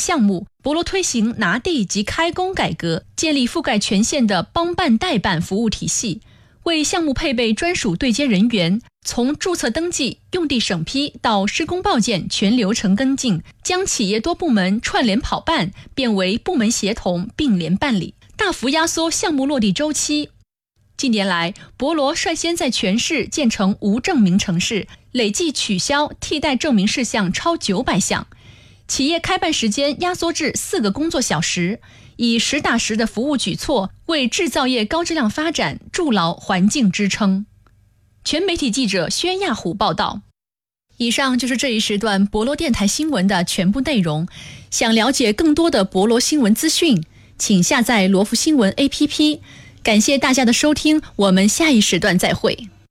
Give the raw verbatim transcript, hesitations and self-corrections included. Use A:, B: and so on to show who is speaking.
A: 项目，博罗推行拿地及开工改革，建立覆盖全县的帮办代办服务体系，为项目配备专属对接人员，从注册登记、用地审批到施工报件全流程跟进，将企业多部门串联跑办变为部门协同并联办理，大幅压缩项目落地周期。近年来，博罗率先在全市建成无证明城市，累计取消替代证明事项超九百项，企业开办时间压缩至四个工作小时，以实打实的服务举措为制造业高质量发展筑牢环境支撑。全媒体记者宣亚虎报道。以上就是这一时段博罗电台新闻的全部内容。想了解更多的博罗新闻资讯，请下载罗浮新闻 A P P。感谢大家的收听，我们下一时段再会。